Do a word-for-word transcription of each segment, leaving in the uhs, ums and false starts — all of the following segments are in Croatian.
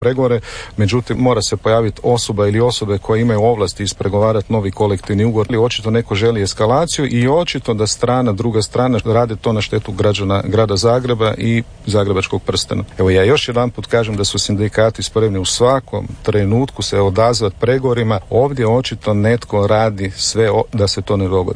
pregovore, međutim mora se pojaviti osoba ili osobe koje imaju ovlasti ispregovarati novi kolektivni ugovor. Očito neko želi eskalaciju i očito da strana, druga strana rade to na štetu građana grada Zagreba i zagrebačkog prstena. Evo ja još jedanput kažem da su sindikati spremni u svakom trenutku se odazvati pregovorima. Ovdje očito netko radi sve da se to ne dogodi.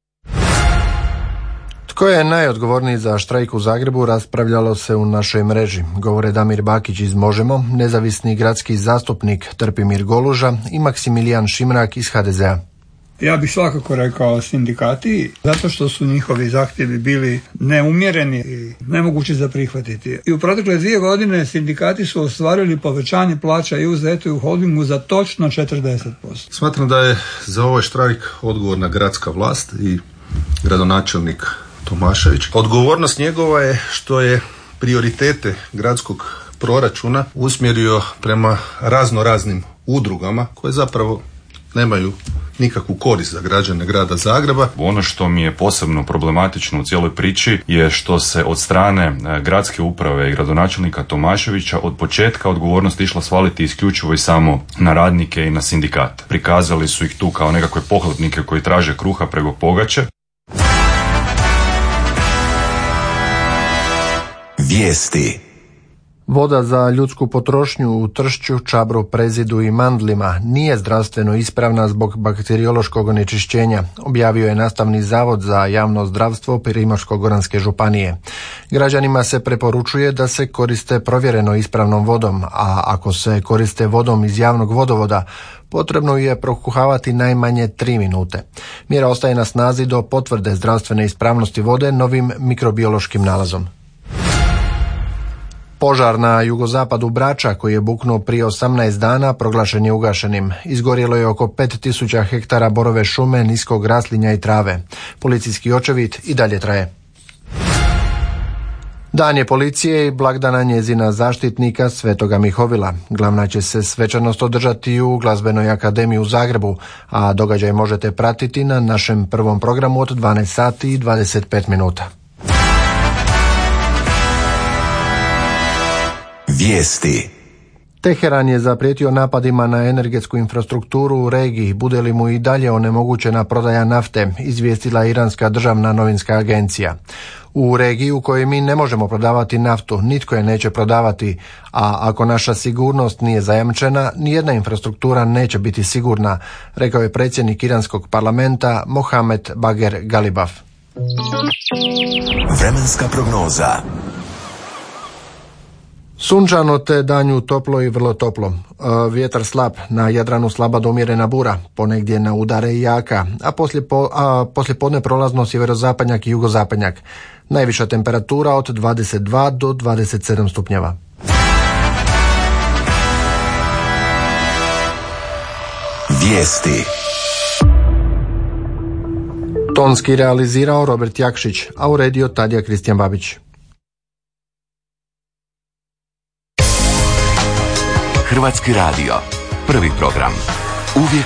Tko je najodgovorniji za štrajk u Zagrebu raspravljalo se u našoj mreži. Govore Damir Bakić iz Možemo, nezavisni gradski zastupnik Trpimir Goluža i Maksimilijan Šimrak iz ha de zea. Ja bih svakako rekao sindikati, zato što su njihovi zahtjevi bili neumjereni i nemogući za prihvatiti. I u protekle dvije godine sindikati su ostvarili povećanje plaća i u zetu i u holdingu za točno četrdeset posto. Smatram da je za ovaj štrajk odgovorna gradska vlast i gradonačelnik Tomašević. Odgovornost njegova je što je prioritete gradskog proračuna usmjerio prema razno raznim udrugama koje zapravo nemaju nikakvu korist za građane grada Zagreba. Ono što mi je posebno problematično u cijeloj priči je što se od strane gradske uprave i gradonačelnika Tomaševića od početka odgovornost išla svaliti isključivo i samo na radnike i na sindikat. Prikazali su ih tu kao nekakve pohlepnike koji traže kruha preko pogače. Vijesti. Voda za ljudsku potrošnju u Tršću, Čabru, Prezidu i Mandlima nije zdravstveno ispravna zbog bakteriološkog onečišćenja, objavio je Nastavni zavod za javno zdravstvo Primorsko-goranske županije. Građanima se preporučuje da se koriste provjereno ispravnom vodom, a ako se koriste vodom iz javnog vodovoda, potrebno je prokuhavati najmanje tri minute. Mjera ostaje na snazi do potvrde zdravstvene ispravnosti vode novim mikrobiološkim nalazom. Požar na jugozapadu Brača, koji je buknuo prije osamnaest dana, proglašen je ugašenim. Izgorjelo je oko pet tisuća hektara borove šume, niskog raslinja i trave. Policijski očevid i dalje traje. Dan je policije i blagdana njezina zaštitnika Svetoga Mihovila. Glavna će se svečanost održati u Glazbenoj akademiji u Zagrebu, a događaj možete pratiti na našem prvom programu od dvanaest sati i dvadeset pet minuta. Vijesti. Teheran je zaprijetio napadima na energetsku infrastrukturu u regiji, bude li mu i dalje onemogućena prodaja nafte, izvijestila Iranska državna novinska agencija. U regiji u kojoj mi ne možemo prodavati naftu, nitko je neće prodavati, a ako naša sigurnost nije zajamčena, nijedna infrastruktura neće biti sigurna, rekao je predsjednik iranskog parlamenta Mohamed Bager Galibaf. Vremenska prognoza. Sunčano te danju toplo i vrlo toplo. Vjetar slab, na Jadranu slaba do umjerena bura, ponegdje na udare i jaka, a poslije, po, a poslije podne prolazno sjeverozapadnjak i jugozapadnjak. Najviša temperatura od dvadeset dva do dvadeset sedam stupnjeva. Vijesti. Tonski realizirao Robert Jakšić, a uredio Tadija Kristijan Babić. Hrvatski radio, prvi program, uvijek